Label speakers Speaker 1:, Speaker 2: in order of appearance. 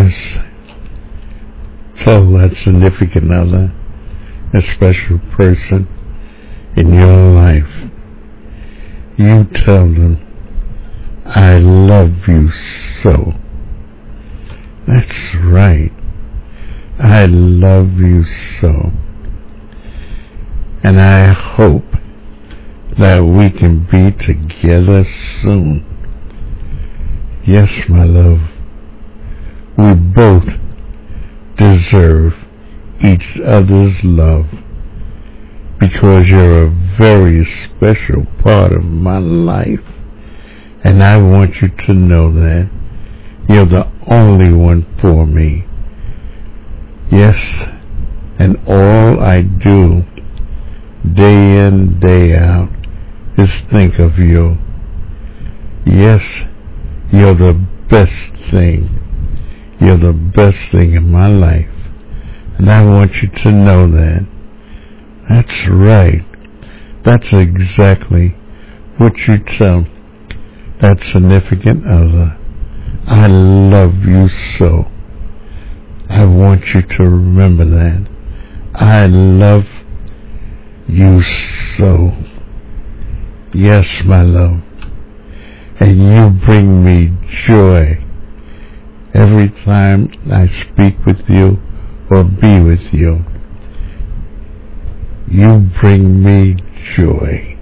Speaker 1: Yes, tell that significant other, a special person in your life, you tell them, I love you so. That's right. I love you so. And I hope that we can be together soon. Yes, my love. We both deserve each other's love because you're a very special part of my life. And I want you to know that you're the only one for me. Yes, and all I do day in, day out is think of you. Yes, you're the best thing. You're the best thing in my life. And I want you to know that. That's right. That's exactly what you tell that significant other. I love you so. I want you to remember that. I love you so. Yes, my love. And you bring me joy every time I speak with you or be with you. You bring me joy.